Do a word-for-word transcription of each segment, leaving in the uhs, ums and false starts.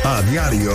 A diario.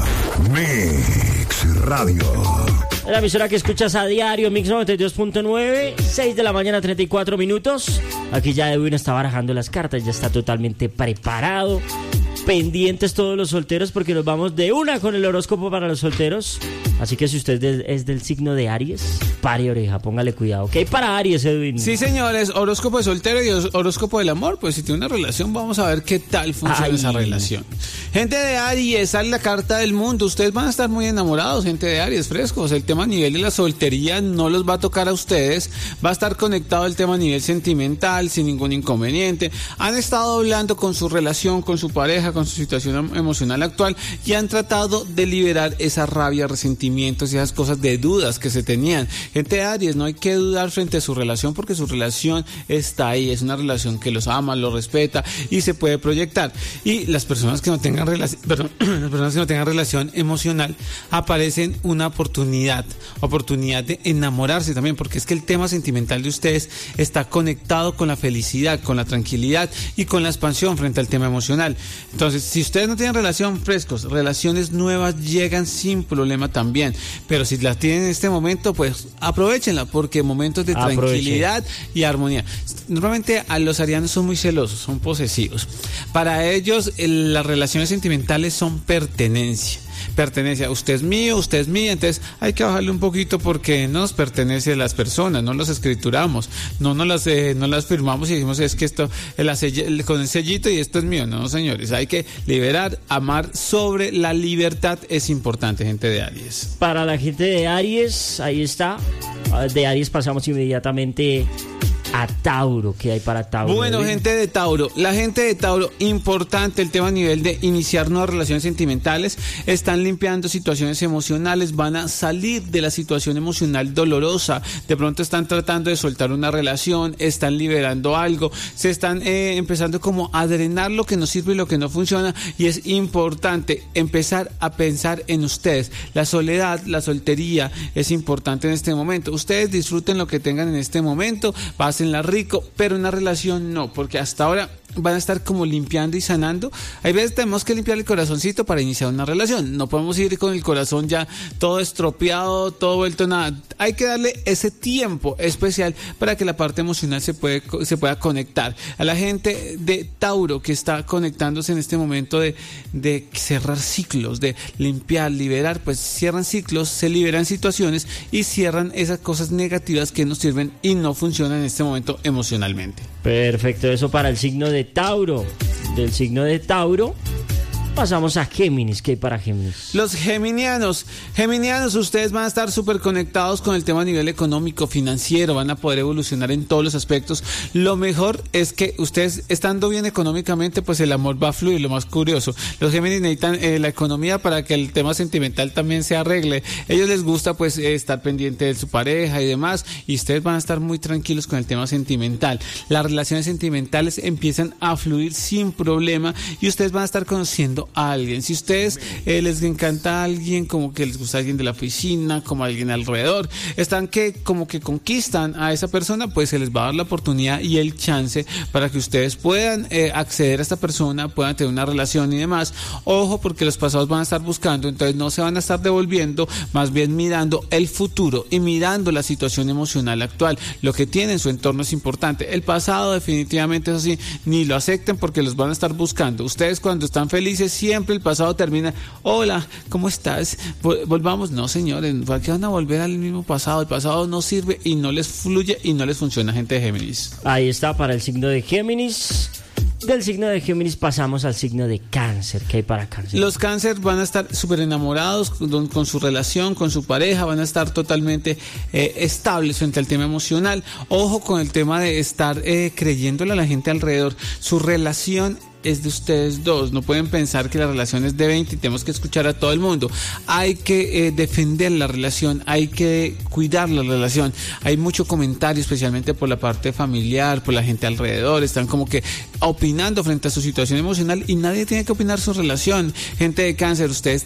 Mix Radio. La emisora que escuchas a diario, Mix noventa y dos punto nueve, seis de la mañana, treinta y cuatro minutos. Aquí ya Edwin está barajando las cartas, ya está totalmente preparado. Pendientes todos los solteros porque nos vamos de una con el horóscopo para los solteros. Así que si usted es del signo de Aries, pare oreja, póngale cuidado. ¿Qué hay para Aries, Edwin? Sí, señores, horóscopo de soltero y horóscopo del amor. Pues si tiene una relación, vamos a ver qué tal funciona Ay. esa relación. Gente de Aries, sale la carta del mundo. Ustedes van a estar muy enamorados, gente de Aries, frescos. El tema a nivel de la soltería no los va a tocar a ustedes. Va a estar conectado el tema a nivel sentimental, sin ningún inconveniente. Han estado hablando con su relación, con su pareja, con su situación emocional actual y han tratado de liberar esa rabia, resentimientos y esas cosas de dudas que se tenían. Gente de Aries, no hay que dudar frente a su relación porque su relación está ahí, es una relación que los ama, los respeta y se puede proyectar. Y las personas que no tengan relación, perdón, las personas que no tengan relación emocional, aparecen una oportunidad, oportunidad de enamorarse también, porque es que el tema sentimental de ustedes está conectado con la felicidad, con la tranquilidad y con la expansión frente al tema emocional. Entonces, si ustedes no tienen relación, frescos, relaciones nuevas llegan sin problema también. Pero si las tienen en este momento, pues aprovechenla, porque momentos de Aprovechen. tranquilidad y armonía. Normalmente a los arianos son muy celosos, son posesivos. Para ellos, el, las relaciones sentimentales son pertenencia. Pertenencia, usted es mío, usted es mía, entonces hay que bajarle un poquito porque no nos pertenece a las personas, no las escrituramos, no nos las, eh, no las firmamos y decimos es que esto el sell- con el sellito y esto es mío. No, señores, hay que liberar, amar sobre la libertad es importante, gente de Aries. Para la gente de Aries, ahí está, de Aries pasamos inmediatamente a Tauro. ¿Qué hay para Tauro? Bueno, gente de Tauro, la gente de Tauro, importante el tema a nivel de iniciar nuevas relaciones sentimentales, están limpiando situaciones emocionales, van a salir de la situación emocional dolorosa, de pronto están tratando de soltar una relación, están liberando algo, se están eh, empezando como a drenar lo que no sirve y lo que no funciona, y es importante empezar a pensar en ustedes. La soledad, la soltería es importante en este momento. Ustedes disfruten lo que tengan en este momento, pasen la rico, pero una relación no, porque hasta ahora van a estar como limpiando y sanando. Hay veces tenemos que limpiar el corazoncito para iniciar una relación, no podemos ir con el corazón ya todo estropeado, todo vuelto nada. Hay que darle ese tiempo especial para que la parte emocional se, puede, se pueda conectar. A la gente de Tauro que está conectándose en este momento de, de cerrar ciclos, de limpiar, liberar, pues cierran ciclos, se liberan situaciones y cierran esas cosas negativas que nos sirven y no funcionan en este momento emocionalmente. Perfecto, eso para el signo de Tauro. Del signo de Tauro pasamos a Géminis. ¿Qué hay para Géminis? Los geminianos, geminianos, ustedes van a estar súper conectados con el tema a nivel económico, financiero, van a poder evolucionar en todos los aspectos. Lo mejor es que ustedes, estando bien económicamente, pues el amor va a fluir, lo más curioso. Los Géminis necesitan eh, la economía para que el tema sentimental también se arregle. Ellos les gusta pues eh, estar pendiente de su pareja y demás, y ustedes van a estar muy tranquilos con el tema sentimental. Las relaciones sentimentales empiezan a fluir sin problema y ustedes van a estar conociendo a alguien. Si ustedes eh, les encanta a alguien, como que les gusta alguien de la oficina, como alguien alrededor, están que como que conquistan a esa persona, pues se les va a dar la oportunidad y el chance para que ustedes puedan eh, acceder a esta persona, puedan tener una relación y demás. Ojo, porque los pasados van a estar buscando, entonces no se van a estar devolviendo, más bien mirando el futuro y mirando la situación emocional actual. Lo que tiene en su entorno es importante. El pasado definitivamente es así, ni lo acepten porque los van a estar buscando. Ustedes cuando están felices, siempre el pasado termina, hola, ¿cómo estás? Volvamos, no señores, ¿para qué van a volver al mismo pasado? El pasado no sirve y no les fluye y no les funciona, gente de Géminis. Ahí está para el signo de Géminis. Del signo de Géminis pasamos al signo de Cáncer. ¿Qué hay para Cáncer? Los Cáncer van a estar súper enamorados con, con su relación, con su pareja, van a estar totalmente eh, estables frente al tema emocional. Ojo con el tema de estar eh, creyéndole a la gente alrededor. Su relación es de ustedes dos, no pueden pensar que la relación es de veinte y tenemos que escuchar a todo el mundo. Hay que eh, defender la relación, hay que cuidar la relación. Hay mucho comentario, especialmente por la parte familiar, por la gente alrededor, están como que opinando frente a su situación emocional y nadie tiene que opinar su relación. Gente de Cáncer, ustedes